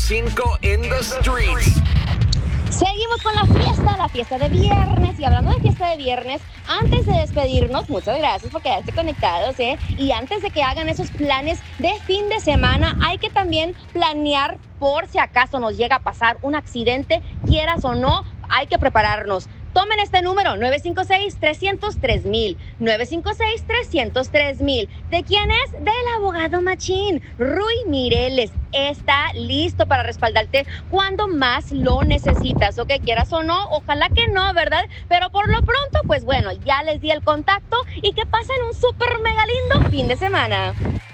5 in the streets. Seguimos con la fiesta de viernes. Y hablando de fiesta de viernes, antes de despedirnos, muchas gracias por quedarse conectados, Y antes de que hagan esos planes de fin de semana, hay que también planear por si acaso nos llega a pasar un accidente, quieras o no, hay que prepararnos. Tomen este número, 956-303-1000, 956-303-1000. ¿De quién es? Del abogado machín, Rui Mireles. Está listo para respaldarte cuando más lo necesitas, o que quieras o no, ojalá que no, ¿verdad? Pero por lo pronto, pues bueno, ya les di el contacto y que pasen un súper mega lindo fin de semana.